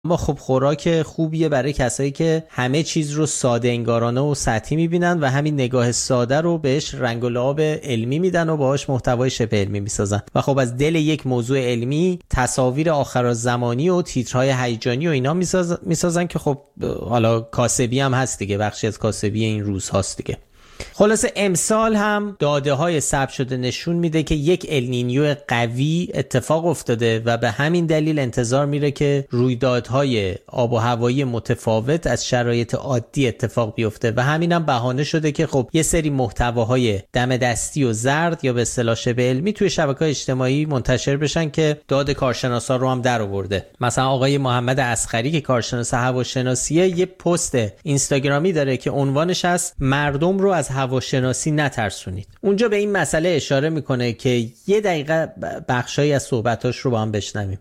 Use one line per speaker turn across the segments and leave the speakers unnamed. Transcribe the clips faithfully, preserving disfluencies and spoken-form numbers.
اما خب خوراک خوبیه برای کسایی که همه چیز رو ساده انگارانه و سطحی میبینن و همین نگاه ساده رو بهش رنگ و لعاب علمی میدن و باهاش محتوای شبه علمی میسازن و خب از دل یک موضوع علمی تصاویر آخرالزمانی و تیترهای هیجانی و اینا میسازن, میسازن که خب حالا کاسبی هم هست دیگه، بخشی از کاسبی این روز هاست دیگه. خلاصه امسال هم داده های ثبت شده نشون میده که یک النینیو قوی اتفاق افتاده و به همین دلیل انتظار میره که رویدادهای آب و هوایی متفاوت از شرایط عادی اتفاق بیفته و همین هم بهانه شده که خب یه سری محتواهای دم دستی و زرد یا به اصطلاح شبه علمی توی شبکه‌های اجتماعی منتشر بشن که داد کارشناسا رو هم در آورده. مثلا آقای محمد اصغری که کارشناس هواشناسیه یه پست اینستاگرامی داره که عنوانش هست مردم رو از هواشناسی نترسونید. اونجا به این مسئله اشاره میکنه که یه دقیقه بخشایی از صحبتاش رو با هم بشنویم.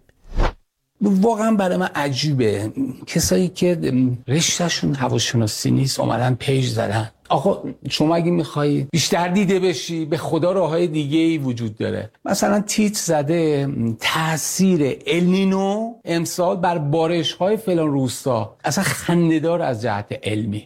واقعا برای من عجیبه کسایی که رشتهشون هواشناسی نیست اومدن پیج زدن. آقا شما اگه میخوایی بیشتر دیده بشی به خدا راههای دیگه ای وجود داره. مثلا تیتر زده تاثیر النینو امسال بر بارش های فلان روستا، اصلا خنده‌دار از جهت علمی.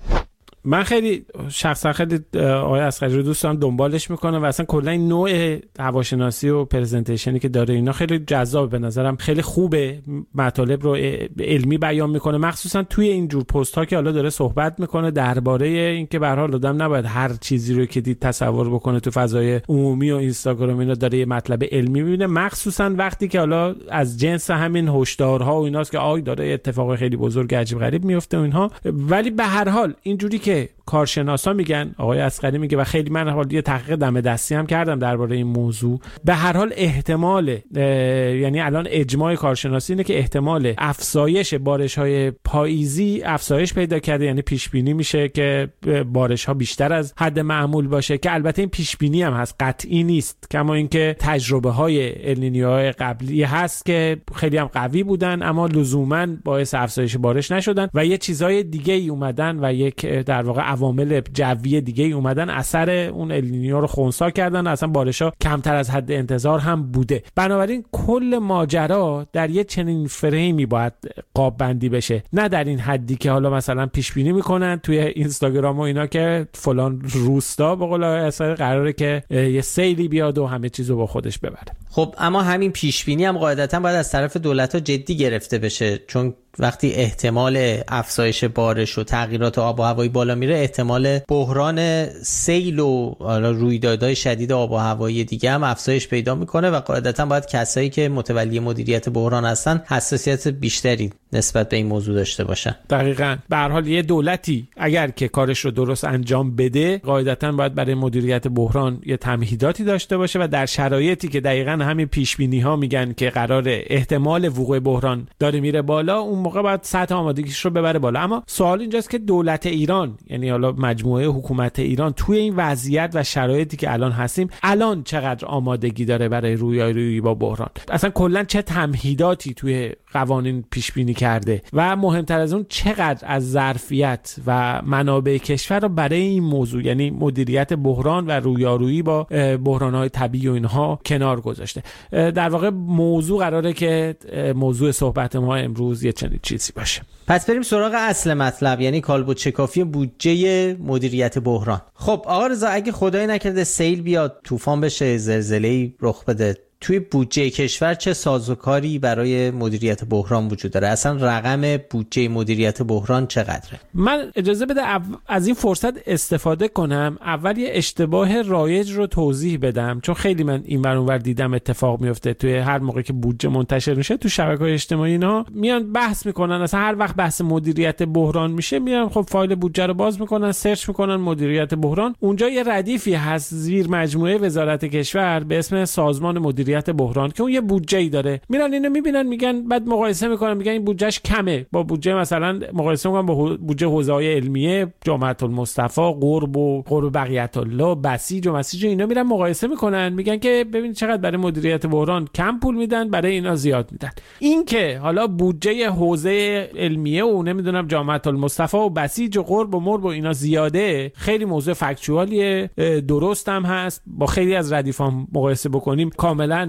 من خیلی شخصا خیلی آقای اصغری رو دوست دارم، دنبالش میکنم و اصلا کلا این نوع هواشناسی و پرزنتیشنی که داره اینا خیلی جذاب به نظرم، خیلی خوبه، مطالب رو علمی بیان میکنه، مخصوصا توی این جور پست ها که حالا داره صحبت میکنه درباره اینکه به هر حال آدم نباید هر چیزی رو که دید تصور بکنه تو فضای عمومی و اینستاگرام. اینا داره یه مطلب علمی میبینه، مخصوصا وقتی که حالا از جنس همین هشدارها و ایناست که آی داره اتفاق خیلی بزرگ عجیب غریب میفته و اینها. ولی به هر حال اینجوری که کارشناسا میگن، آقای اصغری میگه و خیلی من حالا یه تحقیق دم دستی هم کردم درباره این موضوع، به هر حال احتمال یعنی الان اجماع کارشناسی اینه که احتمال افزایش بارش‌های پاییزی افزایش پیدا کرده، یعنی پیش بینی میشه که بارش‌ها بیشتر از حد معمول باشه، که البته این پیش بینی هم هست، قطعی نیست، کما اینکه تجربه‌های النینیوهای قبلی هست که خیلی هم قوی بودن اما لزوماً باعث افزایش بارش نشدن و یه چیزای دیگه‌ای اومدن و یک در واقع عوامل جوی دیگه ای اومدن اثر اون النینیو رو خنثی کردن، اصلا بارشا کمتر از حد انتظار هم بوده. بنابراین کل ماجرا در یه چنین فریمی باید قاب بندی بشه، نه در این حدی که حالا مثلا پیش بینی میکنن توی اینستاگرام و اینا که فلان روستا به قول اصلا قراره که یه سیلی بیاد و همه چیزو با خودش ببره.
خب اما همین پیش بینی هم قاعدتا باید از طرف دولت‌ها جدی گرفته بشه، چون وقتی احتمال افزایش بارش و تغییرات آب و هوایی بالا میره، احتمال بحران سیل و رویدادهای شدید آب و هوایی دیگه هم افزایش پیدا میکنه و قاعدتا باید کسایی که متولی مدیریت بحران هستن حساسیت بیشتری نسبت به این موضوع داشته باشن.
دقیقاً. به هر حال یه دولتی اگر که کارش رو درست انجام بده، قاعدتا باید برای مدیریت بحران یه تمهیداتی داشته باشه و در شرایطی که دقیقاً همین پیش بینی ها میگن که قرار احتمال وقوع بحران داره میره بالا، اون موقع باید سطح آمادگیش رو ببره بالا. اما سوال اینجاست که دولت ایران، یعنی حالا مجموعه حکومت ایران، توی این وضعیت و شرایطی که الان هستیم، الان چقدر آمادگی داره برای رویارویی با بحران؟ اصلا کلا چه تمهیداتی توی قوانین پیش بینی کرده و مهمتر از اون چقدر از ظرفیت و منابع کشور رو برای این موضوع، یعنی مدیریت بحران و رویارویی با بحران‌های طبیعی و اینها کنار گذاشته. در واقع موضوع قراره که موضوع صحبت ما امروز یه چنین چیزی باشه.
پس بریم سراغ اصل مطلب، یعنی کالبد کافی بودجه مدیریت بحران. خب آقا رضا، اگه خدای نکرده سیل بیاد، طوفان بشه، زلزله‌ای رخ بده، توی بودجه کشور چه سازوکاری برای مدیریت بحران وجود داره؟ اصلا رقم بودجه مدیریت بحران چقدره؟
من اجازه بده از این فرصت استفاده کنم، اول یه اشتباه رایج رو توضیح بدم، چون خیلی من این ور اون ور دیدم اتفاق میفته. توی هر موقع که بودجه منتشر میشه تو شبکه‌های اجتماعی اینا میان بحث میکنن، اصلا هر وقت بحث مدیریت بحران میشه میان خب فایل بودجه رو باز میکنن، سرچ میکنن مدیریت بحران، اونجا یه ردیفی هست زیر مجموعه وزارت کشور به اسم سازمان مدیریت بحران که اون یه بودجه‌ای داره. میرن اینو میبینن، میگن بعد مقایسه میکنن، میگن این بودجهش کمه با بودجه مثلا، مقایسه میکنن با بودجه حوزه‌های علمیه، جامعه المصطفی، قرب و قرب بقیت الله، بسیج و مسیج، اینا میرن مقایسه میکنن، میگن که ببین چقدر برای مدیریت بحران کم پول میدن، برای اینا زیاد میدن. این که حالا بودجه حوزه علمیه و نمیدونم جامعه المصطفی و بسیج و قرب و مرب و اینا زیاده، خیلی موضوع فکتوالیه، درست هم هست، با خیلی از ردیفام مقایسه بکنیم کاملا مثلا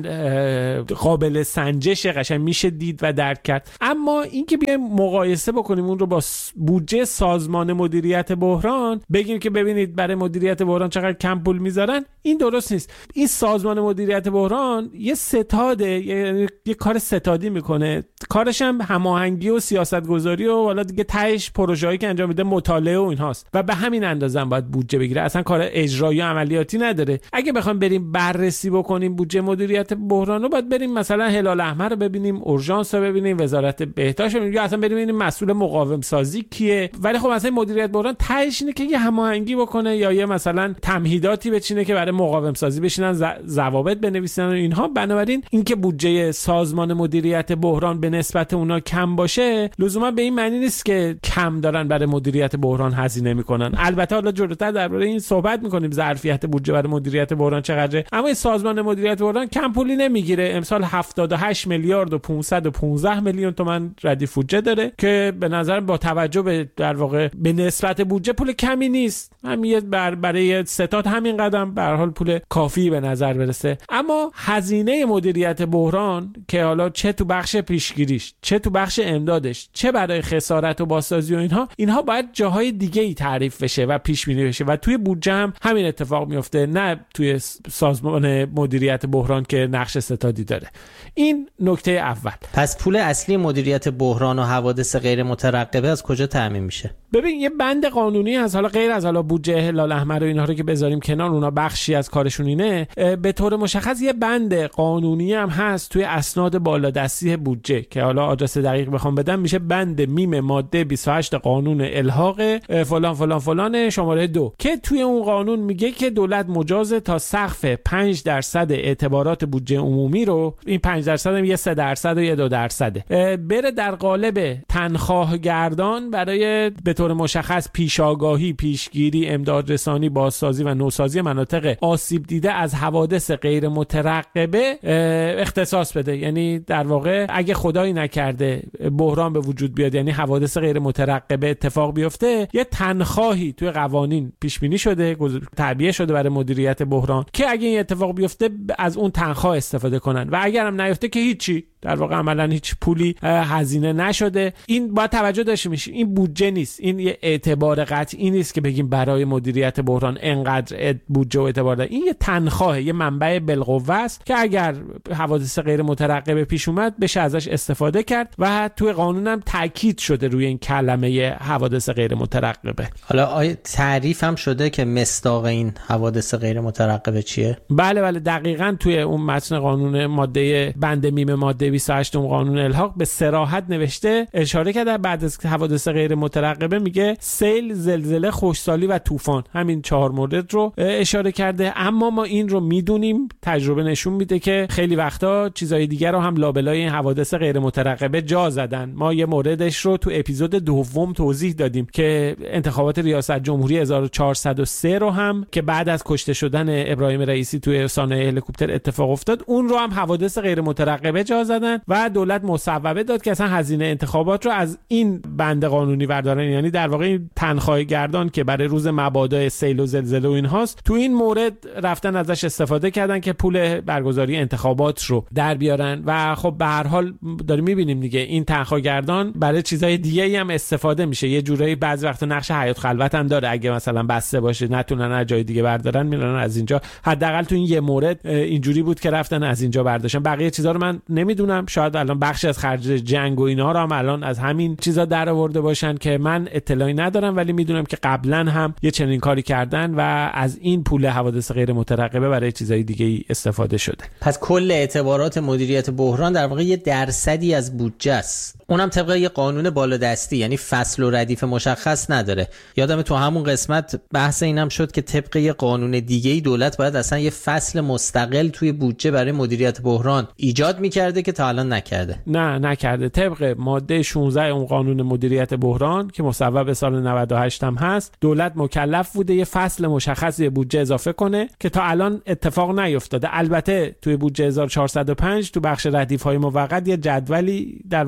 قابل سنجش، قشنگ میشه دید و درک کرد. اما اینکه بیایم مقایسه بکنیم اون رو با بودجه سازمان مدیریت بحران، بگیم که ببینید برای مدیریت بحران چقدر کم پول میذارن، این درست نیست. این سازمان مدیریت بحران یه ستاده، یه, یه کار ستادی میکنه، کارش هم هماهنگی و سیاستگذاری و والا دیگه تهش پروژه‌ای که انجام میده مطالعه و اینهاست و به همین اندازه هم باید بودجه بگیره، اصلا کار اجرایی و عملیاتی نداره. اگه بخوایم بریم بررسی بکنیم بودجه مدیریت بحران رو، باید بریم مثلا هلال احمر رو ببینیم، اورژانس رو ببینیم، وزارت بهداشت رو ببینیم، یا اصلا بریم ببینیم مسئول مقاوم سازی کیه. ولی خب مثلا مدیریت بحران تهش اینه که یه هماهنگی بکنه یا یه مثلا تمهیداتی بچینه که برای مقاوم سازی بشینن، ضوابط بنویسن و اینها. بنابراین اینکه بودجه سازمان مدیریت بحران به نسبت اونا کم باشه لزوما به این معنی نیست که کم دارن برای مدیریت بحران هزینه میکنن. البته حالا جلوتر درباره این صحبت میکنیم ظرفیت بودجه برای مدیریت بحران چقدره، اما این سازمان مدیریت بحران کم پولی نمیگیره. امسال هفتاد و هشت میلیارد و پانصد و پانزده میلیون تومان ردیف بودجه داره که به نظر با توجه به در واقع به نسبت بودجه پول کمی نیست. همین بر برای ستاد همین قدم به هر حال پول کافی به نظر برسه. اما هزینه مدیریت بحران که حالا چه تو بخش پیشگیریش، چه تو بخش امدادش، چه برای خسارت و بازسازی و اینها، اینها باید جاهای دیگه ای تعریف بشه و پیش بینی بشه و توی بودجه هم همین اتفاق میفته، نه توی سازمان مدیریت بحران که نقش ستادی داره. این نکته اول.
پس پول اصلی مدیریت بحران و حوادث غیر مترقبه از کجا تامین میشه؟
ببین یه بند قانونی از حالا غیر از حالا بودجه هلال احمر و اینها رو که بذاریم کنار، اونا بخشی از کارشون اینه، به طور مشخص یه بند قانونی هم هست توی اسناد بالادستی بودجه که حالا آدرس دقیق بخوام بدم میشه بند میم ماده بیست و هشت قانون الحاق فلان فلان فلان شماره دو، که توی اون قانون میگه که دولت مجازه تا سقف پنج درصد اعتبارات بودجه عمومی رو، این پنج درصد هم یه سه درصد و یه دو درصده، بره در قالب تنخواه گردان برای به طور مشخص پیشاگاهی، پیشگیری، امدادرسانی، بازسازی و نوسازی مناطق آسیب دیده از حوادث غیر مترقبه اختصاص بده. یعنی در واقع اگه خدایی نکرده بحران به وجود بیاد، یعنی حوادث غیر مترقبه اتفاق بیفته، یه تنخواهی توی قوانین پیش بینی شده، تعبیه شده برای مدیریت بحران که اگه این اتفاق بیفته از اون تنخواه استفاده کنن و اگر هم نیفته که هیچی، در واقع عملا هیچ پولی هزینه نشده. این باید توجه داشته میشه، این بودجه نیست، این یه اعتبار قطعی نیست که بگیم برای مدیریت بحران انقدر بودجه و اعتبار داره. این یه تنخواه، یه منبع بالقوه است که اگر حوادث غیر مترقبه پیش اومد بشه ازش استفاده کرد و توی قانون هم تاکید شده روی این کلمه حوادث غیر مترقبه.
حالا آیا تعریف هم شده که مصداق این حوادث غیر مترقبه چیه؟
بله بله دقیقاً توی اون متن قانون ماده بند میم ماده بیست و هشت اون قانون الحاق به صراحت نوشته، اشاره کرده بعد از حوادث غیر مترقبه میگه سیل، زلزله، خشکسالی و طوفان، همین چهار مورد رو اشاره کرده. اما ما این رو میدونیم، تجربه نشون میده که خیلی وقتا چیزای دیگر رو هم لابلای این حوادث غیر مترقبه جا زدن. ما یه موردش رو تو اپیزود دوم توضیح دادیم که انتخابات ریاست جمهوری هزار و چهارصد و سه رو هم که بعد از کشته شدن ابراهیم رئیسی توی سانحه هلیکوپتر اتفاق افتاد، اون رو هم حوادث غیر مترقبه جا زدن و دولت مصوبه داد که اصلا هزینه انتخابات رو از این بند قانونی بردارن. یعنی در واقع این تنخواه گردان که برای روز مبادا سیل و زلزله و اینهاست، تو این مورد رفتن ازش استفاده کردن که پول برگزاری انتخابات رو در بیارن و خب به هر حال داریم میبینیم دیگه این تنخواه گردان برای چیزای دیگه‌ای هم استفاده میشه. یه جورایی بعضی وقتا نقش حیات خلوت هم داره، اگه مثلا بسته باشه نتونن از جای دیگه بردارن میرن از اینجا. حداقل تو این یه مورد اینجوری بود که رفتن از اینجا برداشتن. بقیه چیزا رو من نمیدونم، شاید الان بخش از خرج جنگ و اینا رو هم الان از همین چیزا در آورده باشن که من اطلاعی ندارم، ولی میدونم که قبلا هم یه چنین کاری کردن و از این پول حوادث غیر مترقبه برای چیزای دیگه ای استفاده شده.
پس کل اعتبارات مدیریت بحران در واقع یه درصدی از بودجه است، اونم طبق یه قانون بالادستی، یعنی فصل و ردیف مشخص نداره. یادم تو همون قسمت بحث اینم شد که طبق یه قانون دیگه‌ای دولت باید اصلا یه فصل مستقل توی بودجه برای مدیریت بحران ایجاد می‌کرده که تا الان نکرده.
نه نکرده. طبق ماده شانزده اون قانون مدیریت بحران که مصوب سال نود و هشت هم هست، دولت مکلف بوده یه فصل مشخصی بودجه اضافه کنه که تا الان اتفاق نیفتاده. البته توی بودجه هزار و چهارصد و پنج تو بخش ردیف‌های موقت یه جدولی در واقع توی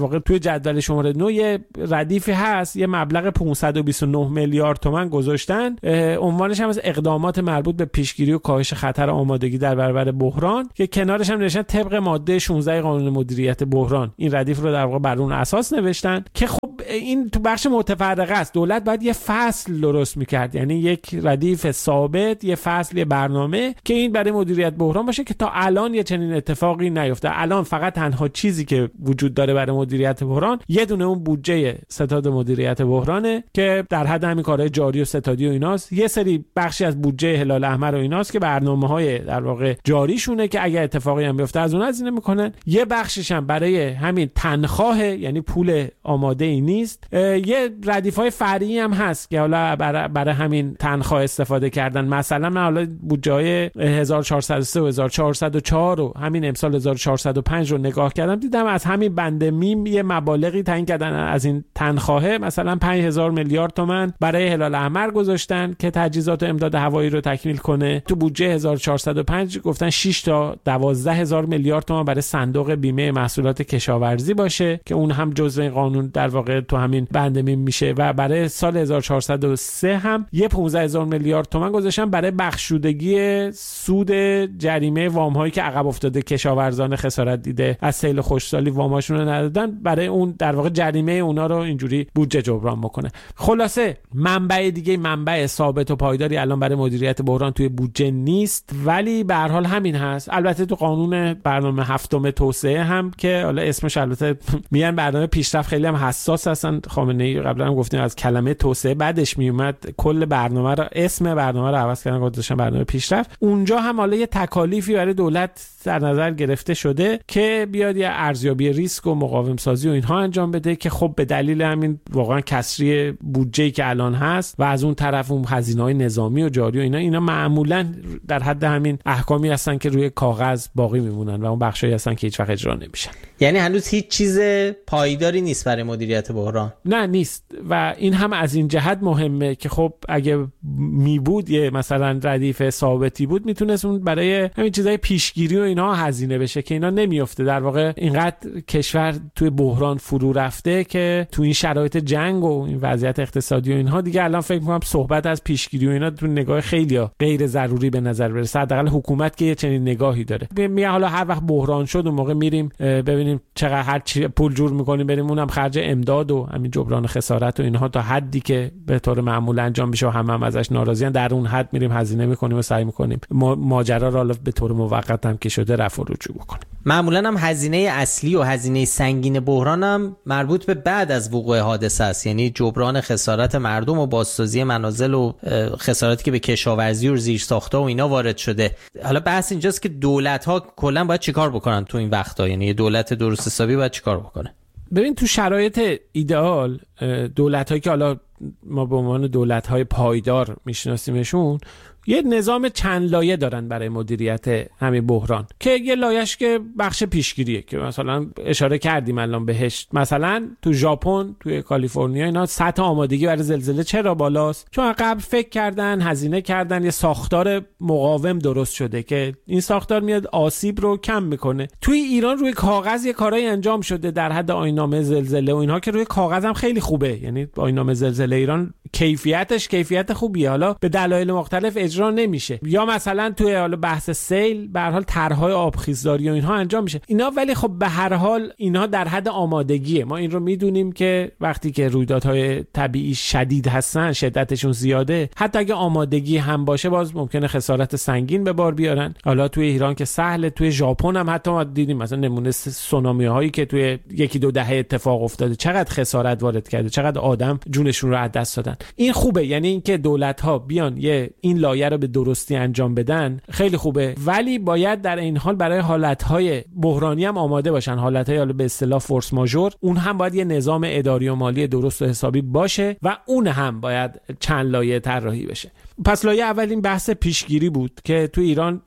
جدول شماره نه یه ردیفی هست، یه مبلغ پانصد و بیست و نه میلیارد تومان گذاشتن، عنوانش هم از اقدامات مربوط به پیشگیری و کاهش خطر آمادگی در برابر بحران، که کنارش هم نوشتن طبق ماده شانزده قانون مدیریت بحران. این ردیف رو در واقع بر اون اساس نوشتن که خب این تو بخش متفرقه است. دولت باید یه فصل درست میکرد، یعنی یک ردیف ثابت، یه فصل، یه برنامه که این برای مدیریت بحران باشه که تا الان یه چنین اتفاقی نیفته. الان فقط تنها چیزی که وجود داره برای مدیریت بحران یه دونه اون بودجه ستاد مدیریت بحرانه که در حد همین کارهای جاری و ستادی و ایناست. یه سری بخشی از بودجه هلال احمر و ایناست که برنامه‌های در واقع جاریشونه که اگه اتفاقی هم بیفته از اون هزینه میکنن. یه بخشش هم برای همین تنخواه، یعنی پول آماده ای نیست. یه ردیف‌های فرعی هم هست که حالا برای, برای همین تنخواه استفاده کردن. مثلا من حالا بودجه‌های هزار و چهارصد و سه و هزار و چهارصد و چهار و همین امسال هزار و چهارصد و پنج رو نگاه کردم، دیدم از همین بند میم یه مبالغی تعیین کردن از این تنخواهه. مثلا پنج هزار میلیارد تومان برای هلال احمر گذاشتن که تجهیزات و امداد هوایی رو تکمیل کنه. تو بودجه هزار و چهارصد و پنج گفتن شش تا دوازده هزار میلیارد تومان برای صندوق بیمه محصولات کشاورزی باشه که اون هم جزء این قانون در واقع تو همین بند میم میشه. و برای سال هزار و چهارصد و سه هم یه پانزده هزار میلیارد تومان گذاشتن برای بخشودگی سود جریمه وام هایی که عقب افتاده کشاورزان خسارت دیده از سیل خشکسالی واماشون رو ندادن، برای اون در واقع جریمه اونا رو اینجوری بودجه جبران بکنه. خلاصه منبع دیگه، منبع ثابت و پایداری الان برای مدیریت بحران توی بودجه نیست، ولی به هر حال همین هست. البته تو قانون برنامه هفتم توسعه هم که حالا اسمش البته میگن برنامه پیشرفت، خیلی هم حساس هستن. خامنه‌ای قبلا هم گفتیم از کلمه توسعه بعدش میومد، کل برنامه رو، اسم برنامه رو عوض کردن، گذاشتن برنامه پیشرفت. اونجا هم حالا یه تکالیفی برای دولت در نظر گرفته شده که بیاد یه ارزیابی ریسک و مقاوم سازی و اینها انجام بده که خب به دلیل همین واقعا کسری بودجه‌ای که الان هست و از اون طرف اون هزینه‌های نظامی و جاری و اینا اینا معمولا در حد همین احکامی هستن که روی کاغذ باقی میمونن و اون بخشایی هستن که هیچ وقت اجرا نمیشن.
یعنی هنوز هیچ چیز پایداری نیست برای مدیریت بحران.
نه نیست، و این هم از این جهت مهمه که خب اگه می بود یه مثلا ردیف ثابتی بود میتونست اون برای همین چیزای پیشگیری و اینا هزینه بشه که اینا نمیفته. در واقع اینقدر کشور توی بحران فرو رفته که تو این شرایط جنگ و این وضعیت اقتصادی و اینها دیگه الان فکر می‌کنم صحبت از پیشگیری و اینا تو نگاه خیلیا غیر ضروری به نظر برسه. حداقل حکومت که یه چنین نگاهی داره. میگه حالا هر وقت بحران شد اون موقع میریم ببینیم چقدر هر چی پول جور می‌کنیم بریم اونم خرج امداد و همین جبران خسارت و اینها تا حدی که به طور معمول انجام میشه و همه هم ازش ناراضیان در اون حد میریم هزینه می‌کنیم و سعی می‌کنیم ماجرا رو حالا به طور موقت هم که شده رفع و رجوع بکنیم.
معمولا هم هزینه اصلی و هزینه سنگین بحران هم مربوط به بعد از وقوع حادثه است، یعنی جبران خسارت مردم و بازسازی منازل و خساراتی که به کشاورزی و زیرساخت‌ها و اینا وارد شده. حالا بحث اینجاست که دولت‌ها کلا باید چیکار بکنن تو این وقتا، یعنی دولت درست حسابی باید چیکار بکنه؟
ببین تو شرایط ایدئال دولت‌هایی که حالا ما به عنوان دولت‌های پایدار میشناسیمشون یه نظام چند لایه دارن برای مدیریت همین بحران که یه لایه‌اش که بخش پیشگیریه که مثلا اشاره کردیم الان بهش. مثلا تو ژاپن، تو کالیفرنیا اینا سطح آمادگی برای زلزله چرا بالاست؟ چون قبل فکر کردن، هزینه کردن، یه ساختار مقاوم درست شده که این ساختار میاد آسیب رو کم میکنه. توی ایران روی کاغذ یه کارایی انجام شده در حد آیین‌نامه زلزله و اینها که روی کاغذ هم خیلی خوبه، یعنی آیین‌نامه زلزله ایران کیفیتش کیفیت خوبیه، حالا به دلایل مختلف اجرا نمیشه. یا مثلا توی حالا بحث سیل به هر حال طرح‌های آبخیزداری و اینها انجام میشه اینا، ولی خب به هر حال اینها در حد آمادگیه. ما این رو میدونیم که وقتی که رویدادهای طبیعی شدید هستن، شدتشون زیاده، حتی اگه آمادگی هم باشه باز ممکنه خسارت سنگین به بار بیارن. حالا توی ایران که سهله، توی ژاپن هم حتی ما دیدیم مثلا نمونه سونامی هایی که توی یکی دو دهه اتفاق افتاده چقدر خسارت وارد کرده، چقدر آدم جونشون رو از دست دادن. این خوبه، یعنی اینکه دولت ها بیان یه این لایه رو به درستی انجام بدن خیلی خوبه، ولی باید در این حال برای حالتهای بحرانی هم آماده باشن. حالتهای حالا به اصطلاح فورس ماژور، اون هم باید یه نظام اداری و مالی درست و حسابی باشه و اون هم باید چند لایه طراحی بشه. پس لایه اول این بحث پیشگیری بود که تو ایران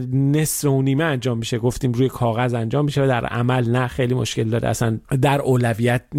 نصف و نیمه انجام میشه، گفتیم روی کاغذ انجام میشه و در عمل نه، خیلی مشکل داره، اصلا در اولویت نیست.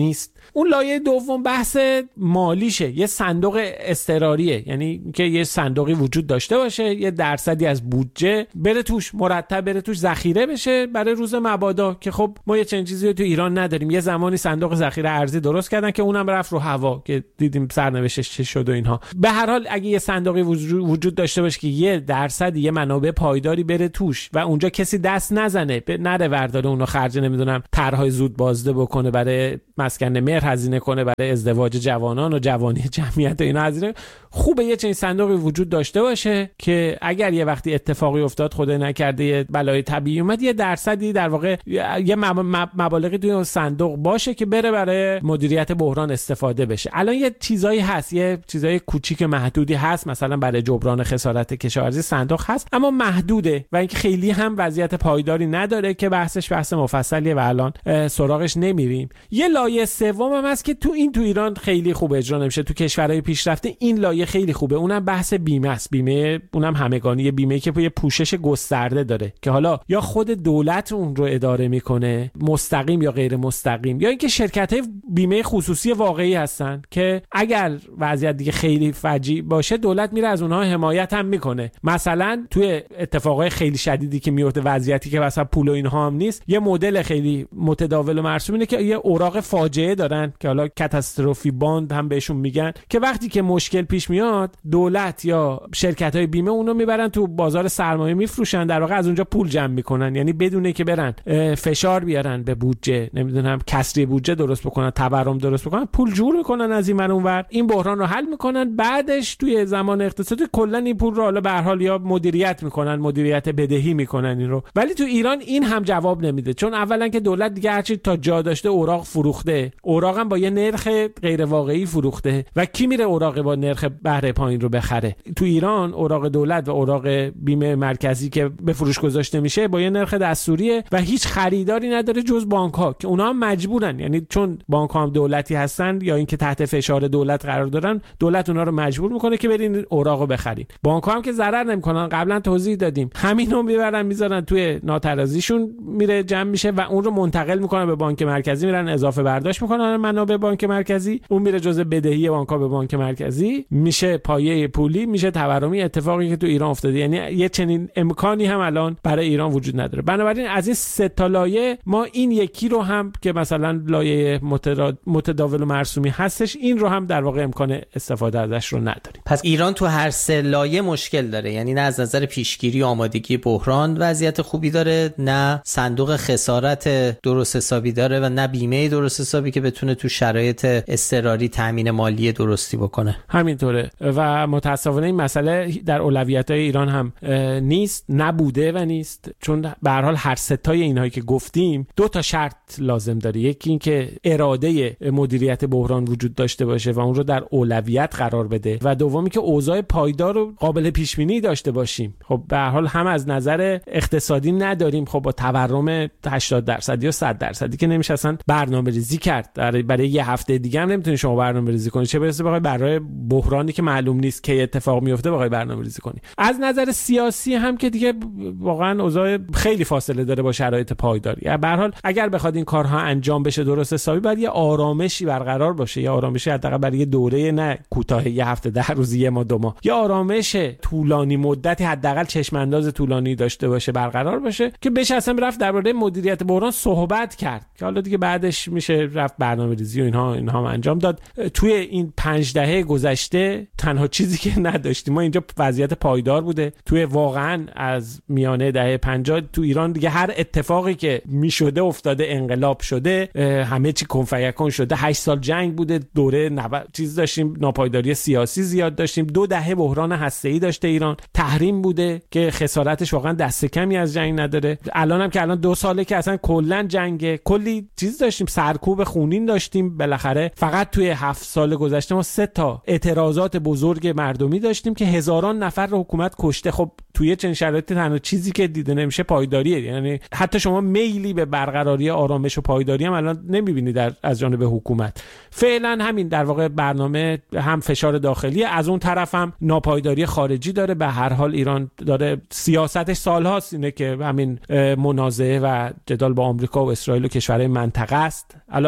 اون لایه دوم بحث مالیشه، یه صندوق اضطراریه، یعنی که یه صندوقی وجود داشته باشه، یه درصدی از بودجه بره توش، مرتب بره توش ذخیره بشه برای روز مبادا، که خب ما یه چنین چیزی تو ایران نداریم. یه زمانی صندوق ذخیره ارزی درست کردن که اونم رفت رو هوا که دیدیم سرنوشتش چه شد و اینها. به هر حال اگه یه صندوقی وجود داشته باشه که یه درصدی یه منابع پایداری بره توش و اونجا کسی دست نزنه، نره ورداره اونو خرج نمیدونم طرحهای زود بازده بکنه، برای مسکن مهر هزینه کنه، برای ازدواج جوانان و جوانی جمعیت و اینا هزینه، خوبه یه چنین صندوقی وجود داشته باشه که اگر یه وقتی اتفاقی افتاد، خدای نکرده یه بلای طبیعی اومد، یه درصدی در واقع یه مبالغی توی صندوق باشه که بره برای مدیریت بحران استفاده بشه. الان یه چیزایی هست، یه چیزای کوچیک محدودی هست، مثلا برای جبران خسارت کشاورزی صندوق هست، اما محدوده و اینکه خیلی هم وضعیت پایداری نداره که بحثش بحث مفصلیه و الان سراغش نمیریم. یه لایه سوم هم هست که تو این تو ایران خیلی خوب اجرا نمیشه، تو کشورهای پیشرفته این لایه خیلی خوبه، اونم بحث بیمه است. بیمه اونم همگانی، بیمه که یه پوشش گسترده داره که حالا یا خود دولت اون رو اداره میکنه مستقیم یا غیر مستقیم، یا اینکه شرکت‌های بیمه خصوصی واقعی هستن که اگر وضعیت دیگه خیلی فجیع باشه دولت میره از اونها حمایت هم میکنه. مثلا توی اتفاقای خیلی شدیدی که میفته، وضعیتی که مثلا پول و اینها هم نیست، یه مدل خیلی متداول و مرسوم اینه که یه اوراق فاجعه دارن که حالا کاتاستروفی باند هم بهشون میگن، که وقتی که مشکل پیش میاد دولت یا شرکت‌های بیمه اونو میبرن تو بازار سرمایه میفروشن، در واقع از اونجا پول جمع میکنن، یعنی بدونه که برن فشار بیارن به بودجه، نمیدونم کسری بودجه درست بکنن، تورم درست بکنن، پول جور میکنن از این اونور، این بحران رو حل میکنن، بعدش توی زمان اقتصادی کلا این پول رو حالا به هر حال یا مدیریت میکنن، مدیریت بدهی میکنن این رو. ولی تو ایران این هم جواب نمیده، چون اولا که دولت دیگه هرچی تا جا داشته اوراق فروخته، اوراق هم با یه نرخ غیر واقعی فروخته و کی میره اوراق با نرخ بهره پایین رو بخره؟ تو ایران اوراق دولت و اوراق بیمه مرکزی که به فروش گذاشته میشه با یه نرخ دستوریه و هیچ خریداری نداره جز بانک ها، که اونا هم مجبورن، یعنی چون بانک ها هم دولتی هستن یا اینکه تحت فشار دولت قرار دارن، دولت اونا رو مجبور میکنه که برین اوراقو بخرید. بانک ها هم که ضرر نمیکنن، قبلا توضیح دادیم، همینو میبرن میذارن توی ناترازیشون، میره جمع میشه و اون رو منتقل میکنن به بانک مرکزی، میرن اضافه برداشت میکنن منابع بانک مرکزی، اون میره جزء بدهی بانک ها به بانک مرکزی، میشه پایه پولی، میشه تورمی. اتفاقی که تو ایران افتاده، یعنی یه چنین امکانی هم الان برای ایران وجود نداره. بنابراین از این سه تا لایه ما این یکی رو هم که مثلا لایه متداول و مرسومی هستش، این رو هم در واقع امکان استفاده ازش رو نداریم.
پس ایران تو هر سه لایه مشکل داره، یعنی نه از نظر پیشگیری و آمادگی بحران وضعیت خوبی داره، نه صندوق خسارت درست حسابی داره و نه بیمه درست حسابی که بتونه تو شرایط اضطراری تامین مالی درستی بکنه.
همینطوره و متاسفانه این مسئله در اولویت‌های ایران هم نیست، نبوده و نیست، چون به هر حال هر سه تای اینایی که گفتیم دو تا شرط لازم داره. یکی این که اراده مدیریت بحران وجود داشته باشه و اون رو در اولویت قرار بده، و دومی که اوضاع پایدار و قابل پیش بینی داشته باشیم. خب به هر حال هم از نظر اقتصادی نداریم، خب با تورم هشتاد درصدی یا صد درصدی که نمیشه اصلا برنامه‌ریزی کرد، برای یه هفته دیگه هم نمیتونی شما برنامه‌ریزی کنی، چه برسه بخوای برای بحرانی که معلوم نیست کی اتفاق میفته بخوای برنامه‌ریزی کنی. از نظر سیاسی هم که دیگه واقعا اوضاع خیلی فاصله داره با شرایط پایداری. به هر حال اگر بخواد این کارها انجام بشه درست حسابی، باید یه آرامشی برقرار باشه، یه آرامشی حداقل برای یه دوره نه کوتاه، یه هفته ده روزی، یه ماه دو ماه، یه آرامش طولانی مدتی حداقل چشم انداز طولانی داشته باشه، برقرار باشه، که بشه اصلا رفت درباره مدیریت بحران صحبت کرد، که حالا دیگه بعدش میشه رفت برنامه‌ریزی و اینها اینها هم انجام داد. توی این پنج دهه گذشته تنها چیزی که نداشتیم ما اینجا وضعیت پایدار بوده. توی واقعا از میانه دهه پنجاه تو ایران دیگه هر اتفاقی که میشده افتاده، انقلاب شده، همه چی کنفیکون شده، هشت سال جنگ بوده، دوره نو... چیز داشتیم، ناپایداری سیاسی زیاد داشتیم، دو دهه بحران هسته‌ای داشته ایران، تحریم بوده که خسارتش واقعا دست کمی از جنگ نداره. الان هم که الان دو ساله که اصلا کلا جنگ، کلی چیز داشتیم، سرکوب خونین داشتیم. بالاخره فقط توی هفت سال گذشته ما سه تا اعتراضات بزرگ مردمی داشتیم که هزاران نفر رو حکومت کشته. خب توی چنین شرایطی تنها چیزی که دیده نمیشه پایداریه، یعنی حتی شما میلی به برقراری آرامش و پایداری هم الان نمیبینید در از جانب حکومت. فعلا همین در واقع برنامه هم فشار داخلی، از اون طرف هم ناپایداری خارجی داره. به هر حال ایران داره سیاستش سالهاست اینه که همین منازعه و جدال با آمریکا و اسرائیل و کشورهای منطقه است. الان کاری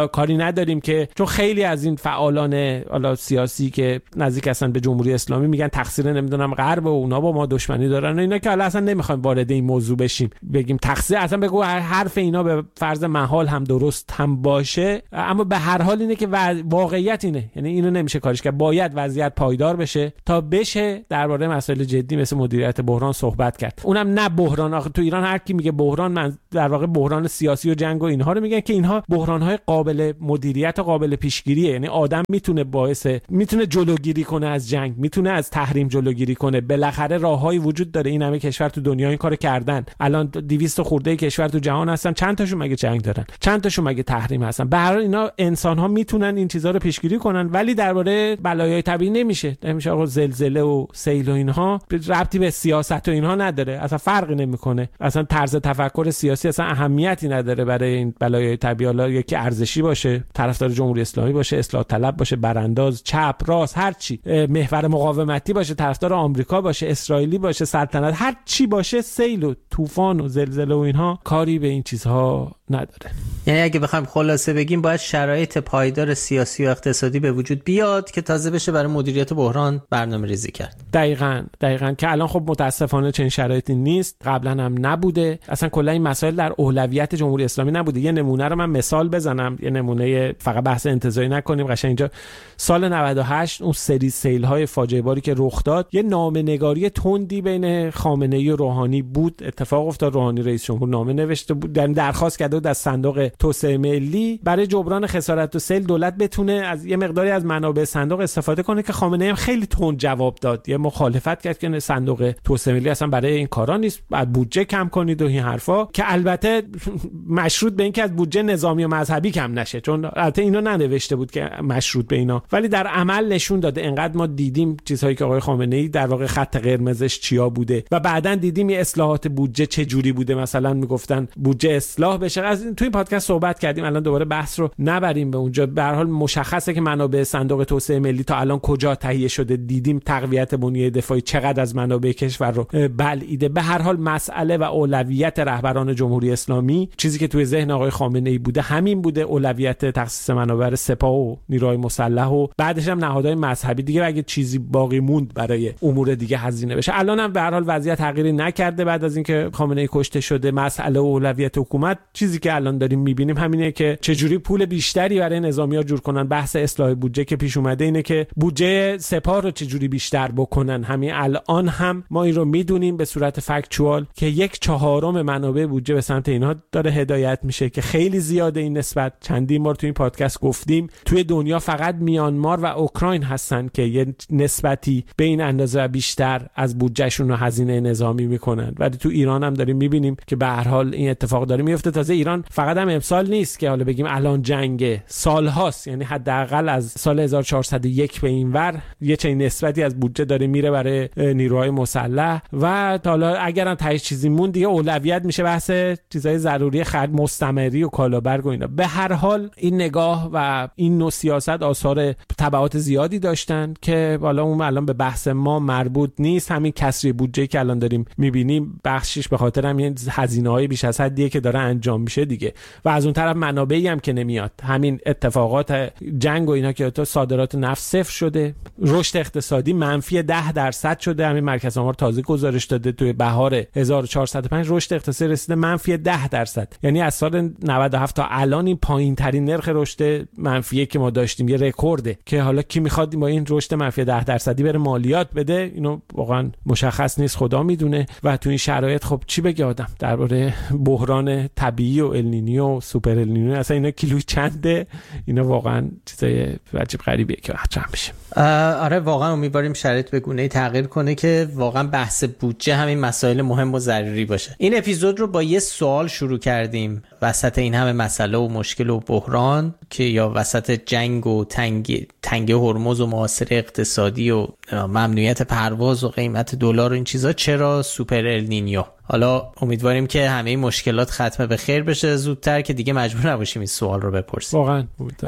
نداریم که چون خیلی از این فعالان حالا سیاسی که نزدیک هستن به جمهوری اسلامی میگن تقصیر نمیدونم غرب و اونا با ما دشمنی دارن، اینا که حالا اصلا نمیخوایم وارد این موضوع بشیم بگیم تقصیر، اصلا بگو حرف اینا به فرض محال هم درست هم باشه، اما به هر حال اینه که واقعیت اینه، یعنی اینو نمیشه کارش کرد. باید وضعیت پایدار بشه تا بشه درباره مسائل جدی مثل مدیریت بحران صحبت کرد. اونم نه بحران، آخه تو ایران هر کی میگه بحران، من در واقع بحران سیاسی و جنگ و اینها رو میگن که اینها بحران‌های قابل مدیریت و قابل پیشگیریه، یعنی آدم میتونه باعث میتونه جلوگیری کنه از جنگ، میتونه از تحریم جلوگیری کنه، بالاخره راههایی وجود داره. این همه کشور تو دنیا این کارو کردن، الان دویست خورده کشور تو جهان هستن، چند تاشون مگه جنگ دارن، چند تاشون مگه تحریم هستن؟ به هر حال اینا انسان‌ها میتونن این چیزا رو پیشگیری کنن، ولی درباره بلایای طبیعی نمیشه. نمیشه آقا زلزله و سیل و اینها ربطی به سیاست و اینها نداره، اصلا فرقی نمیکنه، اصلا طرز تفکر سیاسی اصلا اهمیتی نداره برای این بلایای طبیعی. حالا یکی ارزشی باشه، طرفدار جمهوری اسلامی باشه، اصلاح طلب باشه، برانداز، چپ، راست، هر چی، محور مقاومتی باشه، طرفدار آمریکا باشه، اسرائیلی باشه، سلطنت، هر چی باشه، سیل و طوفان و زلزله و اینها کاری به این چیزها نداره.
یعنی اگه بخوایم خلاصه بگیم باید شرایط پایدار سیاسی و اقتصادی به وجود بیاد که تازه بشه برای مدیریت بحران برنامه‌ریزی کرد.
دقیقاً دقیقاً که الان خب متاسفانه چنین شرایطی نیست، قبلا هم نبوده، اصلا کلا این مسائل در اولویت جمهوری اسلامی نبوده. یه نمونه رو من مثال بزنم، یه نمونه فقط بحث انتزاعی نکنیم، قشنگ اینجا سال نود و هشت اون سری سیل‌های فاجعه باری که رخ داد، یه نامه‌نگاری تندی بین خامنه‌ای و روحانی بود. اتفاق افتاد روحانی رئیس جمهور نامه نوشته بود، در درخواست کرده بود از صندوق توسعه ملی برای جبران خسارت و سیل دولت بتونه از یه مقداری از منابع صندوق استفاده کنه، که خامنه‌ای هم خیلی تند جواب داد، یه مخالفت کرد که صندوق توسعه ملی اصلا برای این کارا نیست، بعد بودجه کم کنید و این حرفا، که البته مشروط به این که از بودجه نظامی و مذهبی کم نشه، چون البته اینو ننوشته بود که مشروط به اینا، ولی در عمل نشون داده. انقدر ما دیدیم چیزهایی که آقای خامنه‌ای در واقع خط قرمزش چیا بوده و بعداً دیدیم یه اصلاحات بودجه چه جوری بوده، مثلا میگفتن بودجه اصلاح بشه. از تو این پادکست صحبت کردیم، الان دوباره بحث رو نبریم به اونجا. به هر حال مشخصه که منابع صندوق توسعه ملی تا الان کجا تهیه شده، دیدیم تقویت بنیه دفاعی چقدر از منابع کشور رو بلعیده. به هر حال مسئله و اولویت رهبران جمهوری اسلامی، چیزی که توی ذهن آقای خامنه‌ای بوده همین بوده، اولویت تخصیص منابع سپاه و نیروهای مسلح و بعدش هم نهادهای مذهبی دیگه، اگه چیزی باقی موند برای امور دیگه هزینه بشه. الان هم به هر حال وضعیت تغییری نکرده بعد از اینکه خامنه‌ای کشته شده. مسئله و اولویت حکومت چیزی که الان داریم میبینیم همینه که چجوری پول بیشتری برای نظامی‌ها جور کنن. بحث اصلاح بودجه که پیش اومده اینه که بودجه سپاه رو چجوری بیشتر بکنن. همین الان هم ما این رو میدونیم به صورت فکتوال که یک چهارم منابع بودجه به سمت اینها داره هدایت میشه، که خیلی زیاده این نسبت. چندین بار تو این پادکست گفتیم توی دنیا فقط میانمار و اوکراین هستن که یه نسبتی به این اندازه بیشتر از بودجهشون رو هزینه نظامی میکنن، ولی تو ایران هم داریم میبینیم که به هر حال این اتفاق داره میفته. تازه ایران فقط هم امسال نیست که حالا بگیم الان جنگ، سال هاست، یعنی حداقل از سال هزار و چهارصد و یک به این ور یه چنین نسبتی از بودجه داره میره برای نیروهای مسلح. و حالا اگرم تهش چیزی مون دیگه اولویت میشه بحث چیزای ضروری خرید مستمری و کالابرگ و اینا. به هر حال این نگاه و این نوع سیاست آثار تبعات زیادی داشتن که حالا اون الان به بحث ما مربوط نیست. همین کسری بودجه که الان داریم میبینیم بخشش به خاطر همین هزینه‌های بیش از حدیه که داره انجام میشه دیگه، و از اون طرف منابعی هم که نمیاد. همین اتفاقات جنگ و اینا که تو صادرات نفت صفر شده، رشد اقتصادی منفی ده درصد شده. همین مرکز آمار تازه گزارش داده توی بهار هزار و چهارصد و پنج رشد اقتصادی رسیده منفی ده درصد، یعنی از سال نود و هفت تا الان این پایین ترین نرخ رشد منفیه که ما داشتیم، یه رکورده که حالا کی میخواد با این رشد منفی ده درصدی بره مالیات بده؟ اینو واقعا مشخص نیست، خدا میدونه. و تو این شرایط خب چی بگه آدم درباره بحران طبیعی و النینیو و سوپر النینیو؟ اصلا اینا کیلوی چنده؟ اینا واقعا چیزای عجیب غریبیه که مطرح میشه.
آره واقعا امیدواریم شرایط به گونه‌ای تغییر کنه که واقعا بحث بودجه همین مسائل مهم و ضروری باشه. این اپیزود رو با یه سوال شروع کردیم وسط این همه مسئله و مشکل و بحران، که یا وسط جنگ و تنگی تنگی هرمز و محاصره اقتصادی و ممنوعیت پرواز و قیمت دلار و این چیزا، چرا سوپر النینیو؟ حالا امیدواریم که همه این مشکلات ختم به خیر بشه زودتر که دیگه مجبور نباشیم این سوال رو بپرسیم.
واقعا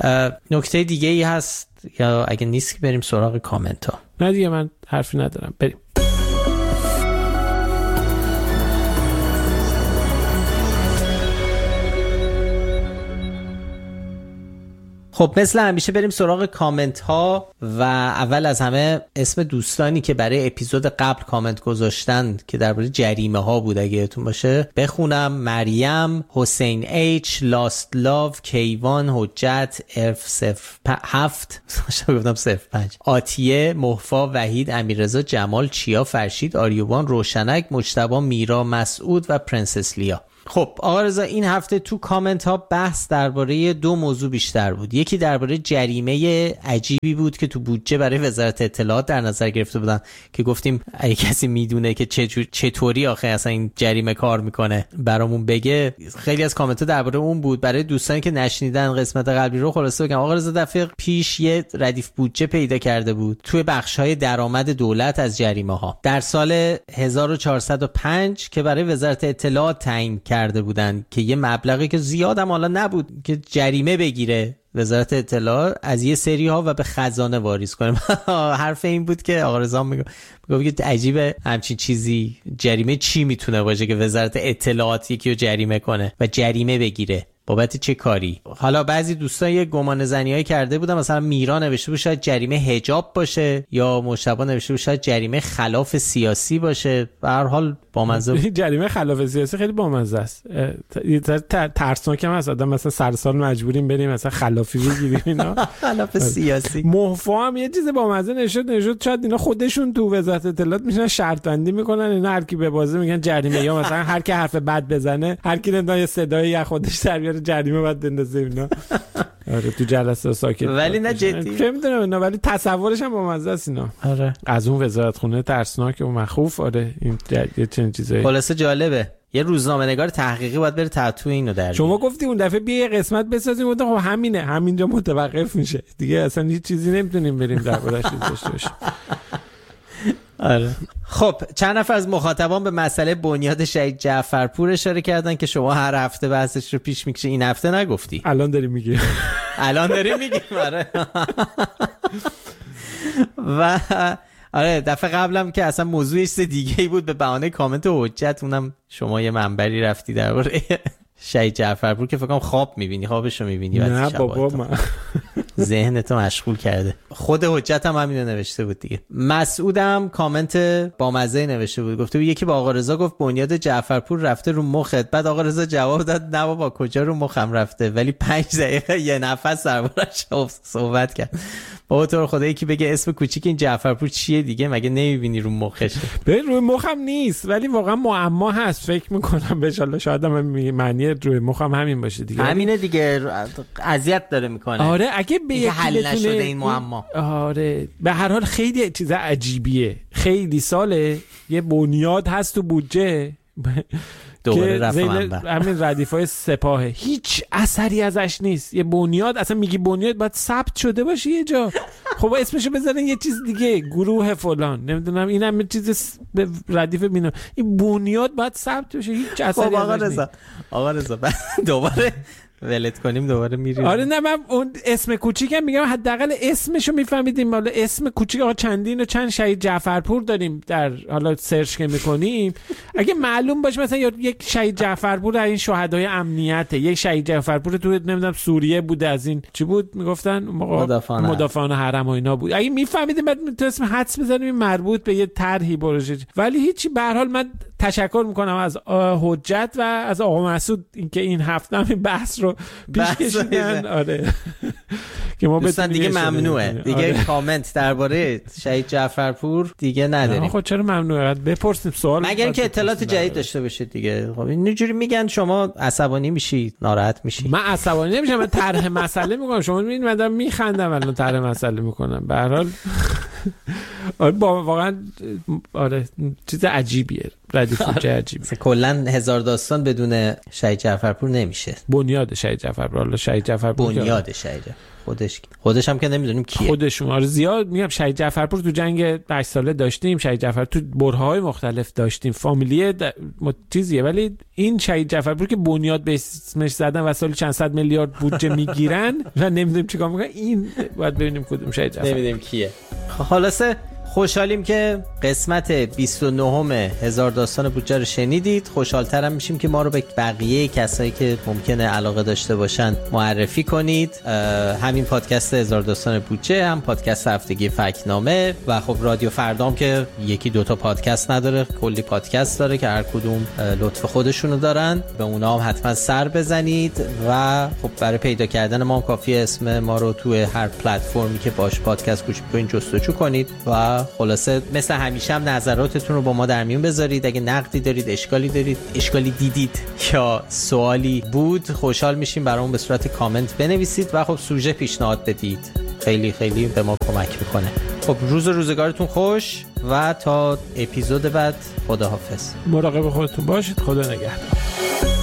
نکته دیگه ای هست یا اگه نیست که بریم سراغ کامنت ها؟
نه دیگه من حرفی ندارم، بریم.
خب مثل همیشه بریم سراغ کامنت ها و اول از همه اسم دوستانی که برای اپیزود قبل کامنت گذاشتن که درباره جریمه ها بود اگه یادتون باشه بخونم. مریم، حسین ایچ، لاست لاو، کیوان، حجت، اف صفر هفت گفتم صفر پنج، آتیه، محفا، وحید، امیررضا، جمال، چیا، فرشید، آریوبان، روشنک، مجتبی، میرا، مسعود و پرنسس لیا. خب آقا رضا این هفته تو کامنت ها بحث درباره دو موضوع بیشتر بود. یکی درباره جریمه عجیبی بود که تو بودجه برای وزارت اطلاعات در نظر گرفته بودن که گفتیم اگه کسی میدونه که چطوری آخه اصلا این جریمه کار میکنه برامون بگه. خیلی از کامنت ها درباره اون بود. برای دوستانی که نشنیدن قسمت قبلی رو خلاصه بگم آقا رضا دفعه پیش یه ردیف بودجه پیدا کرده بود توی بخش‌های درآمد دولت از جریمه ها در سال هزار و چهارصد و پنج که برای وزارت اطلاعات تعیین کرده بودن که یه مبلغی که زیادم حالا نبود که جریمه بگیره وزارت اطلاعات از یه سری ها و به خزانه واریز کنه. حرف این بود که آقا رضا میگه میگه که عجیبه همچین چیزی جریمه چی میتونه باشه که وزارت اطلاعات یکی رو جریمه کنه و جریمه بگیره بابت چه کاری. حالا بعضی دوستان یه گمان زنیایی کرده بودن مثلا میرا نوشته بود شاید جریمه حجاب باشه یا مجتبی نوشته بود شاید جریمه خلاف سیاسی باشه. به هر حال بامزه
جریمه خلاف سیاسی خیلی بامزه است. ترسناک هم هست آدم مثلا سرسال مجبوریم بریم مثلا خلافی بگیریم اینا.
خلاف سیاسی.
محفا هم یه چیز بامزه نشد نشد شاید اینا خودشون تو وزارت اطلاعات میشن شرط بندی میکنن اینا هر کی به بازه میگن جریمه یا مثلا هر کی حرف بد بزنه هر کی نمیدونه صدای از خودش در بیاره جریمه باید بندازه اینا. آره تو جلسه ساکت
ولی نه جدی
چه میدونم اینا ولی تصورش هم بامزه است اینا.
آره
از اون وزارت خونه ترسناک و مخوف. آره این یه چنین چیزایی
خلاصه جالبه. یه روزنامه‌نگار تحقیقی باید بره تتو اینو در
شما گفتی اون دفعه بیا یه قسمت بسازیم گفتم خب همینه همینجا متوقف میشه دیگه اصلا هیچ چیزی نمیتونیم بریم دربارش داشته باشیم.
آره خب چند نفر از مخاطبان به مسئله بنیاد شهید جعفرپور اشاره کردن که شما هر هفته بحثش رو پیش میکشی این هفته نگفتی.
الان داری میگی
الان داری میگی. آره و آره دفعه قبلم که اصلا موضوعش دیگه ای بود به بهانه کامنت حجت اونم شما یه منبری رفتی درباره شهید جعفرپور که فکر کنم خواب میبینی خوابشو میبینی.
نه بابا من
ذهنتو مشغول کرده. خود حجت هم همینو نوشته بود دیگه. مسعودم کامنت با مزه نوشته بود گفته بود یکی با آقا رضا گفت بنیاد جعفرپور رفته رو مخت بعد آقا رضا جواب داد نه بابا کجا رو مخم رفته ولی پنج دقیقه یه نفس دربارش صحبت کرد. بابا تو رو خدا یکی بگه اسم کوچیک این جعفرپور چیه دیگه مگه نمیبینی رو مخش؟
ببین روی مخم نیست ولی واقعا معما هست فکر میکنم به ان شاید هم معنی روی مخم همین باشه دیگه.
همینه دیگه اذیت داره میکنه.
آره اگه به یکی
حل نشده این معما.
آره به هر حال خیلی چیز عجیبیه. خیلی ساله یه بنیاد هست تو بودجه
دوباره رفت منبع
همین ردیفای سپاهه هیچ اثری ازش نیست. یه بنیاد اصلا میگی بنیاد باید ثبت شده باشه یه جا. خب اسمشو بزنن یه چیز دیگه گروه فلان نمیدونم اینم چیز ردیف بینم این بنیاد باید ثبت بشه هیچ اثری ازش نیست.
آقا رضا دوباره ولت کنیم دوباره میریم.
آره نه من اون اسم کوچیکم میگم حداقل اسمشو میفهمیدیم. حالا اسم کوچیک آقا چندین و چند شهید جعفرپور داریم در حالا سرچ که میکنیم اگه معلوم باشه مثلا یک شهید جعفرپور از این شهدای امنیته یک شهید جعفرپور تو نمیدونم سوریه بوده از این چی بود میگفتن
مدافعان
مدافعان حرم و اینا بود اگه میفهمیدیم بعد تو اسم حدس بزنیم مربوط به یه طرحی پروژه. ولی هیچی. به هر حال من تشکر میکنم از حجت و از آقا مسعود اینکه این هفته هم این بحث رو پیش کشیدن. آره که ما
دوستان دیگه ممنوعه دیگه. آره. کامنت درباره شهید جعفرپور دیگه نداریم.
خب چرا ممنوعه؟ بپرسیم سوال
مگر اینکه اطلاعات جدید داشته باشید دیگه. خب اینجوری میگن شما عصبانی میشی ناراحت میشی.
من عصبانی نمیشم من طرح مسئله میکنم شما میبینید من دارم میخندم الان طرح مسئله میکنم. به هر حال آره با واقعا آره چیز عجیبیه ردیف بودجه عجیبی.
کلا هزار داستان بدون شهید جعفرپور نمیشه.
بنیاد شهید جعفرپور حالا شهید جعفرپور
بنیاد شهید خودش خودش هم که نمیدونیم کیه.
خودشون آره زیاد میگم شهید جعفرپور تو جنگ هشت ساله داشتیم شهید جعفرپور تو برهه‌های مختلف داشتیم فامیلیه د... چیزیه ولی این شهید جعفرپور که بنیاد به اسمش زدن و سال چند صد میلیارد بودجه میگیرن و نمیدونیم چیکار میکنن این باید ببینیم کدوم شهید جعفرپور
نمیدونیم کیه. خلاصه خوشحالیم که قسمت بیست و نه هزار داستان بودجه رو شنیدید. خوشحالترم میشیم که ما رو به بقیه کسایی که ممکنه علاقه داشته باشن معرفی کنید. همین پادکست هزار داستان بودجه، هم پادکست هفتگی فکت‌نامه و خب رادیو فردام که یکی دوتا پادکست نداره، کلی پادکست داره که هر کدوم لطف خودشونو دارن. به اونا هم حتما سر بزنید و خب برای پیدا کردن ما هم کافیه اسم ما رو توی هر پلتفرمی که باش پادکست گوش می‌کنید جستجو کنید و خلاصه مثل همیشه هم نظراتتون رو با ما در میون بذارید. اگه نقدی دارید، اشکالی دارید، اشکالی دیدید یا سوالی بود، خوشحال میشیم برامون به صورت کامنت بنویسید و خب سوژه پیشنهاد بدید. خیلی خیلی به ما کمک میکنه. خب روز و روزگارتون خوش و تا اپیزود بعد خداحافظ.
مراقب خودتون باشید. خدا نگهدار.